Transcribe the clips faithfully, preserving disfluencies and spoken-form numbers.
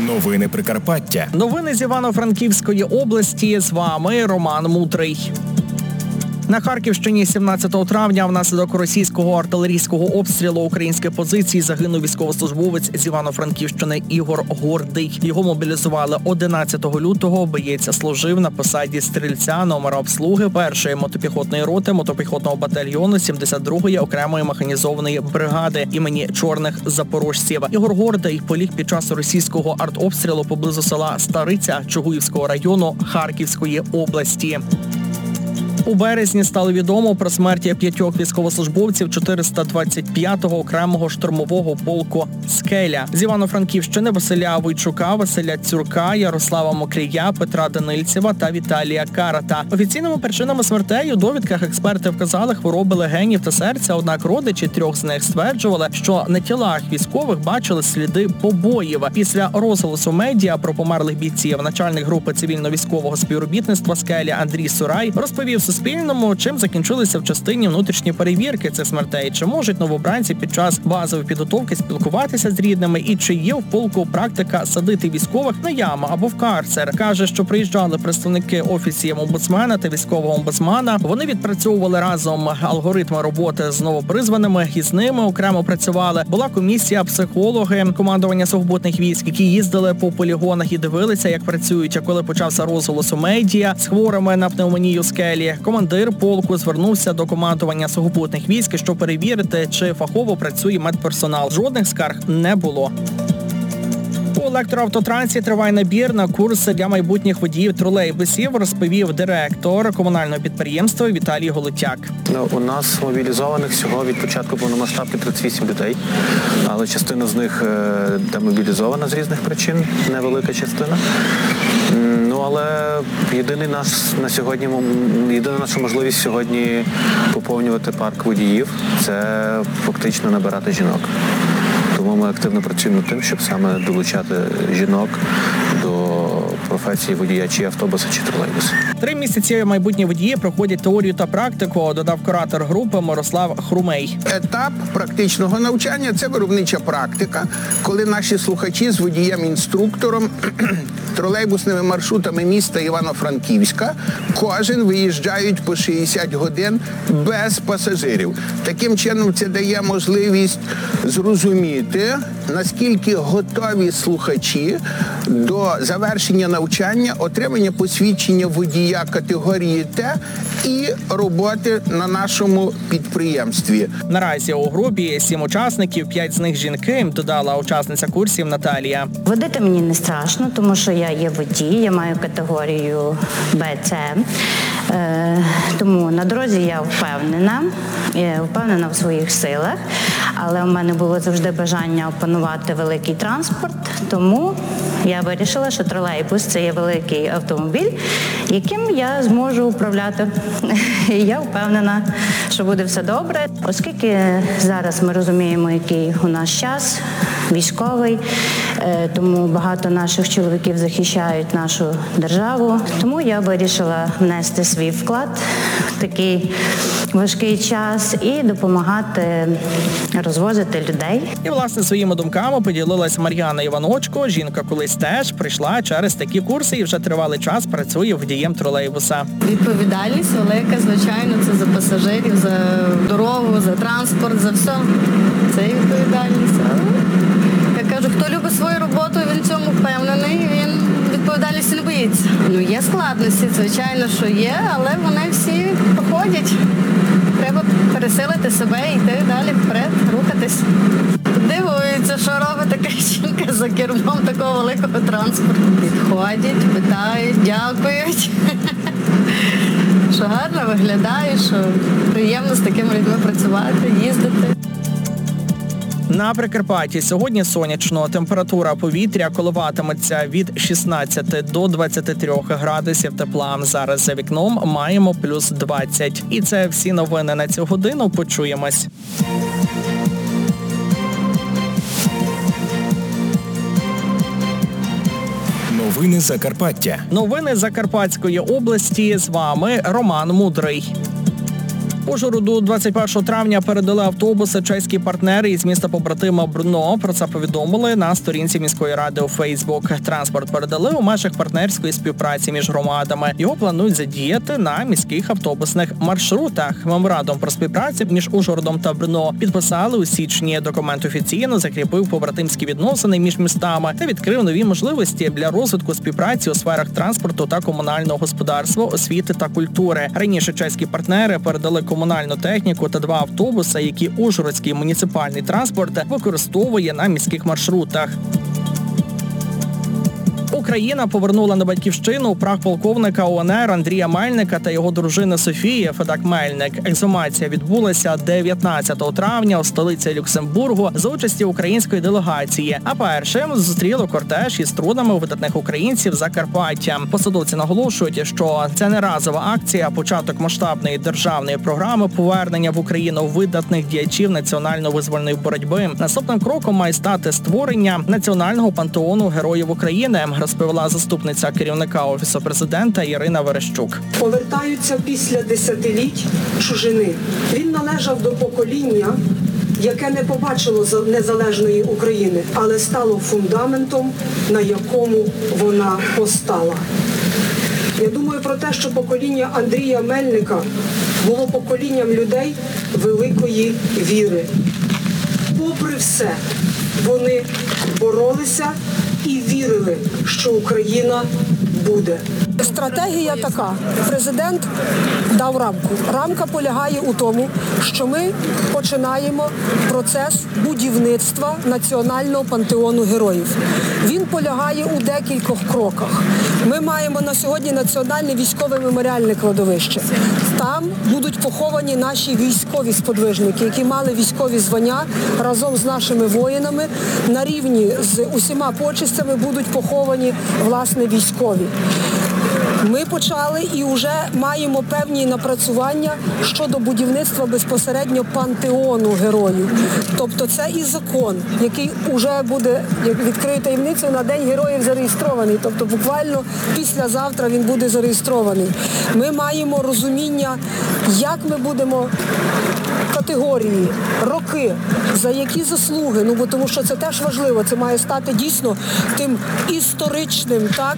Новини Прикарпаття. Новини з Івано-Франківської області. З вами Роман Мудрий. На Харківщині сімнадцятого травня внаслідок російського артилерійського обстрілу української позиції загинув військовослужбовець з Івано-Франківщини Ігор Гордий. Його мобілізували одинадцятого лютого. Боєць служив на посаді стрільця номера обслуги першої мотопіхотної роти мотопіхотного батальйону сімдесят другої окремої механізованої бригади імені Чорних запорожців. Ігор Гордий поліг під час російського артобстрілу поблизу села Стариця Чугуївського району Харківської області. У березні стало відомо про смерті п'ятьох військовослужбовців чотириста двадцять п'ятого окремого штурмового полку «Скеля» з Івано-Франківщини Василя Войчука, Василя Цюрка, Ярослава Мокрія, Петра Данильцева та Віталія Карата. Офіційними причинами смертей у довідках експерти вказали хвороби легенів та серця, однак родичі трьох з них стверджували, що на тілах військових бачили сліди побоїв. Після розголосу медіа про померлих бійців начальник групи цивільно-військового співробітництва «Скеля» Андрій Сурай розповів Суспільному, чим закінчилися в частині внутрішні перевірки цих смертей, чи можуть новобранці під час базової підготовки спілкуватися з рідними і чи є в полку практика садити військових на яму або в карцер. Каже, що приїжджали представники офісів омбудсмена та військового омбудсмана. Вони відпрацьовували разом алгоритми роботи з новопризваними і з ними окремо працювали. Була комісія, психологи, командування сухопутних військ, які їздили по полігонах і дивилися, як працюють. А коли почався розголос у медіа з хворими на пневмонію «Скелі», командир полку звернувся до командування сухопутних військ, щоб перевірити, чи фахово працює медперсонал. Жодних скарг не було. У електроавтотрансі триває набір на курси для майбутніх водіїв тролейбусів, розповів директор комунального підприємства Віталій Голотяк. У нас мобілізованих всього від початку повномасштабки тридцять вісім людей, але частина з них демобілізована з різних причин, невелика частина. Ну, але єдиний наш на сьогодні, єдина наша можливість сьогодні поповнювати парк водіїв – це фактично набирати жінок. Тому ми активно працюємо над тим, щоб саме долучати жінок до професії водія чи автобуса, чи тролейбуса. Три місяці майбутні водії проходять теорію та практику, додав куратор групи Мирослав Хрумей. Етап практичного навчання – це виробнича практика, коли наші слухачі з водієм-інструктором тролейбусними маршрутами міста Івано-Франківська кожен виїжджають по шістдесят годин без пасажирів. Таким чином це дає можливість зрозуміти, наскільки готові слухачі до завершення навчання, отримання посвідчення водія категорії Т і роботи на нашому підприємстві. Наразі у групі сім учасників, п'ять з них жінки, додала учасниця курсів Наталія. Водити мені не страшно, тому що я є водій, я маю категорію Б С. Е, тому на дорозі я впевнена, я впевнена в своїх силах, але у мене було завжди бажання опанувати великий транспорт, тому я вирішила, що тролейбус – це є великий автомобіль, яким я зможу управляти. І я впевнена, що буде все добре, оскільки зараз ми розуміємо, який у нас час військовий, тому багато наших чоловіків захищають нашу державу. Тому я вирішила внести свій вклад в такий важкий час і допомагати розвозити людей. І, власне, своїми думками поділилась Мар'яна Іваночко. Жінка колись теж прийшла через такі курси і вже тривалий час працює водієм тролейбуса. Відповідальність велика, звичайно, це за пасажирів, за дорогу, за транспорт, за все. Це відповідальність. Я кажу, хто любить свою роботу, він в цьому впевнений, він відповідальності не боїться. Ну, є складності, звичайно, що є, але вони всі проходять. Треба пересилити себе і йти далі вперед, рухатись. Дивуються, що робить така жінка за кермом такого великого транспорту. Підходять, питають, дякують. Що гарно виглядає, що приємно з такими людьми працювати, їздити. На Прикарпатті сьогодні сонячно. Температура повітря коливатиметься від шістнадцяти до двадцяти трьох градусів тепла. Зараз за вікном маємо плюс двадцять. І це всі новини на цю годину. Почуємось. Новини Закарпаття. Новини Закарпатської області. З вами Роман Мудрий. Ужгороду двадцять першого травня передали автобуси чеські партнери із міста побратима Брно. Про це повідомили на сторінці міської ради у Фейсбук. Транспорт передали у межах партнерської співпраці між громадами. Його планують задіяти на міських автобусних маршрутах. Меморандум про співпрацю між Ужгородом та Брно підписали у січні. Документ офіційно закріпив побратимські відносини між містами та відкрив нові можливості для розвитку співпраці у сферах транспорту та комунального господарства, освіти та культури. Раніше чеські партнери передали комунальну техніку та два автобуси, які ужгородський муніципальний транспорт використовує на міських маршрутах. Україна повернула на батьківщину прах полковника УНР Андрія Мельника та його дружини Софії Федак Мельник. Ексгумація відбулася дев'ятнадцятого травня у столиці Люксембургу за участі української делегації. А першим зустріло кортеж із трудами видатних українців Закарпаття. Посадовці наголошують, що це не разова акція, а початок масштабної державної програми повернення в Україну видатних діячів національно-визвольної боротьби. Наступним кроком має стати створення національного пантеону героїв України, розповіла заступниця керівника Офісу президента Ірина Верещук. Повертаються після десятиліть чужини. Він належав до покоління, яке не побачило незалежної України, але стало фундаментом, на якому вона постала. Я думаю про те, що покоління Андрія Мельника було поколінням людей великої віри. Попри все, вони боролися і вірили, що Україна буде. Стратегія така. Президент дав рамку. Рамка полягає у тому, що ми починаємо процес будівництва національного пантеону героїв. Він полягає у декількох кроках. Ми маємо на сьогодні національне військове меморіальне кладовище. Там будуть поховані наші військові сподвижники, які мали військові звання разом з нашими воїнами. На рівні з усіма почестями будуть поховані, власне, військові. Ми почали і вже маємо певні напрацювання щодо будівництва безпосередньо пантеону героїв. Тобто це і закон, який вже буде, як відкрию таємницю, на День героїв зареєстрований. Тобто буквально післязавтра він буде зареєстрований. Ми маємо розуміння, як ми будемо категорії, роки, за які заслуги, ну бо тому що це теж важливо, це має стати дійсно тим історичним, так,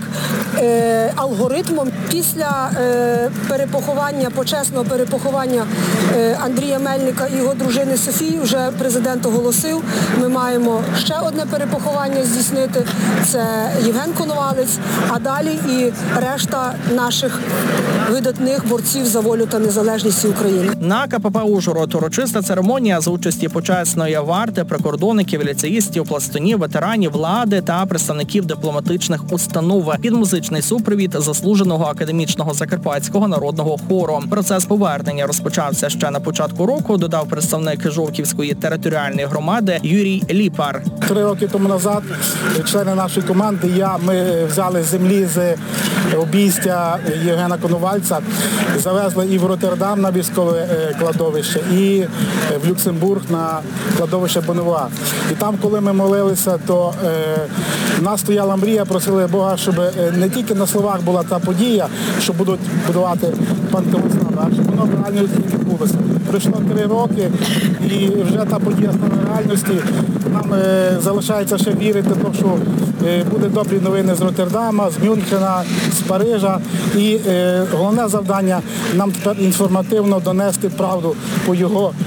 е, алгоритмом. Після е, перепоховання, почесного перепоховання е, Андрія Мельника і його дружини Софії вже президент оголосив, ми маємо ще одне перепоховання здійснити, це Євген Коновалець, а далі і решта наших видатних борців за волю та незалежність України. На КПП «Ужгород» урочиста церемонія за участі почесної варти, прикордонників, ліцеїстів, пластунів, ветеранів влади та представників дипломатичних установ. Під музичний супровід заслуженого академічного закарпатського народного хору. Процес повернення розпочався ще на початку року, додав представник Жовківської територіальної громади Юрій Ліпар. Три роки тому назад члени нашої команди, я, ми взяли з землі з обійстя Євгена Коновальця, завезли і в Роттердам на військове кладовище, і в Люксембург на кладовище Бонневуа. І там, коли ми молилися, то е, в нас стояла мрія, просили Бога, щоб не тільки на словах була та подія, що будуть будувати пантеон з нами, а щоб воно в реальності відбулося. Пройшло три роки, і вже та подія стала реальності. Нам е, залишається ще вірити, в що е, буде добрі новини з Роттердама, з Мюнхена, з Парижа. І е, головне завдання нам тепер інформативно донести правду по його